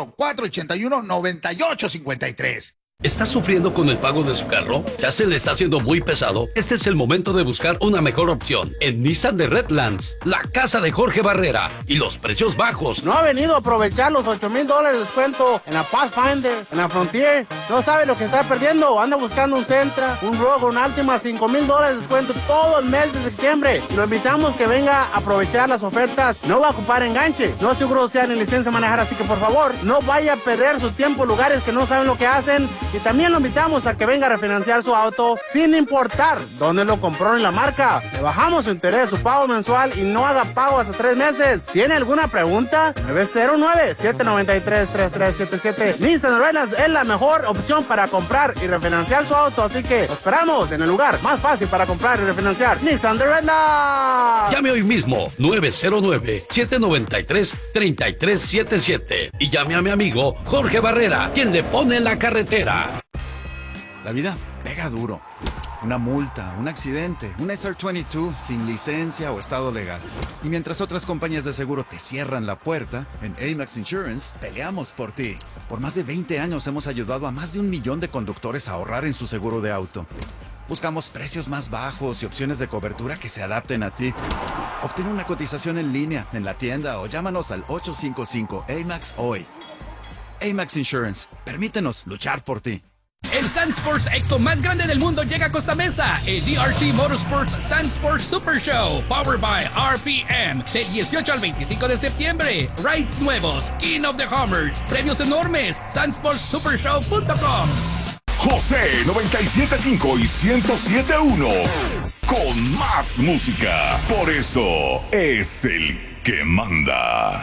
481-9853. ¿Está sufriendo con el pago de su carro? ¿Ya se le está haciendo muy pesado? Este es el momento de buscar una mejor opción en Nissan de Redlands, la casa de Jorge Barrera y los precios bajos. ¿No ha venido a aprovechar los $8,000 de descuento en la Pathfinder, en la Frontier? ¿No sabe lo que está perdiendo? Anda buscando un Sentra, un Rogue, un Altima, $5,000 de descuento todo el mes de septiembre. Lo invitamos que venga a aprovechar las ofertas. No va a ocupar enganche. No seguro sea ni licencia a manejar, así que por favor, no vaya a perder su tiempo en lugares que no saben lo que hacen. Y también lo invitamos a que venga a refinanciar su auto sin importar dónde lo compró ni la marca. Le bajamos su interés, su pago mensual y no haga pago hasta 3 meses. ¿Tiene alguna pregunta? 909-793-3377. Nissan Redlands es la mejor opción para comprar y refinanciar su auto, así que lo esperamos en el lugar más fácil para comprar y refinanciar. Nissan de Redlands. Llame hoy mismo 909-793-3377 y llame a mi amigo Jorge Barrera, quien le pone en la carretera. La vida pega duro. Una multa, un accidente, un SR22 sin licencia o estado legal. Y mientras otras compañías de seguro te cierran la puerta, en Amax Insurance peleamos por ti. Por más de 20 años hemos ayudado a más de 1 millón de conductores a ahorrar en su seguro de auto. Buscamos precios más bajos y opciones de cobertura que se adapten a ti. Obtén una cotización en línea, en la tienda o llámanos al 855-AMAX hoy. Amax Insurance, permítenos luchar por ti. El Sun Sports Expo más grande del mundo llega a Costa Mesa. El DRT Motorsports Sun Sports Super Show, powered by RPM, del 18 al 25 de septiembre. Rides nuevos, King of the Hummers, premios enormes, sunsportsupershow.com. José 97.5 y 107.1 con más música. Por eso es el que manda.